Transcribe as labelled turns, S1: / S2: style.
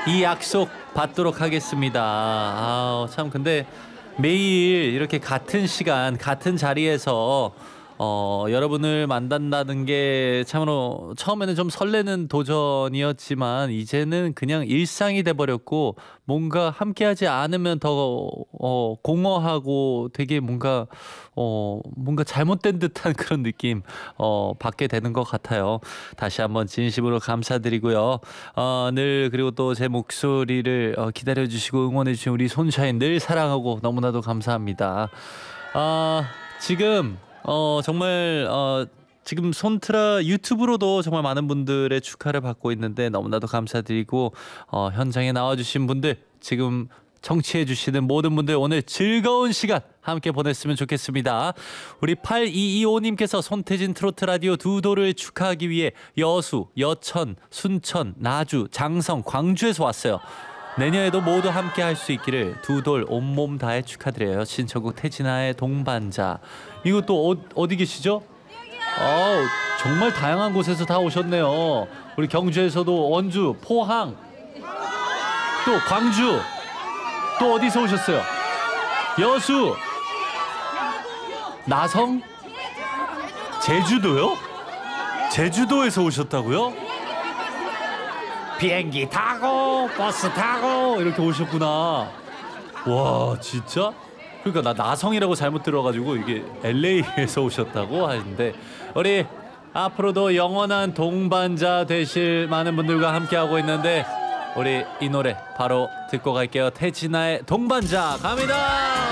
S1: 이 약속 받도록 하겠습니다. 참 근데 매일 이렇게 같은 시간, 같은 자리에서 여러분을 만난다는 게 참으로 처음에는 좀 설레는 도전이었지만 이제는 그냥 일상이 돼 버렸고 뭔가 함께하지 않으면 더 공허하고 되게 뭔가 잘못된 듯한 그런 느낌 받게 되는 것 같아요. 다시 한번 진심으로 감사드리고요. 늘 그리고 또 제 목소리를 기다려 주시고 응원해 주신 우리 손샤인 늘 사랑하고 너무나도 감사합니다. 지금 정말 지금 손트라 유튜브로도 정말 많은 분들의 축하를 받고 있는데 너무나도 감사드리고 현장에 나와주신 분들 지금 청취해 주시는 모든 분들 오늘 즐거운 시간 함께 보냈으면 좋겠습니다. 우리 8225님께서 손태진 트로트 라디오 두 돌을 축하하기 위해 여수, 여천, 순천, 나주, 장성, 광주에서 왔어요. 내년에도 모두 함께 할 수 있기를 두 돌 온몸 다해 축하드려요. 신청곡 태진아의 동반자. 이거 또 어디 계시죠? 정말 다양한 곳에서 다 오셨네요. 우리 경주에서도 원주, 포항, 또 광주, 또 어디서 오셨어요? 여수, 나성, 제주도요? 제주도에서 오셨다고요? 비행기 타고 버스 타고 이렇게 오셨구나. 와 진짜? 그러니까 나 나성이라고 잘못 들어가지고 이게 LA에서 오셨다고 하는데 우리 앞으로도 영원한 동반자 되실 많은 분들과 함께하고 있는데 우리 이 노래 바로 듣고 갈게요. 태진아의 동반자 갑니다.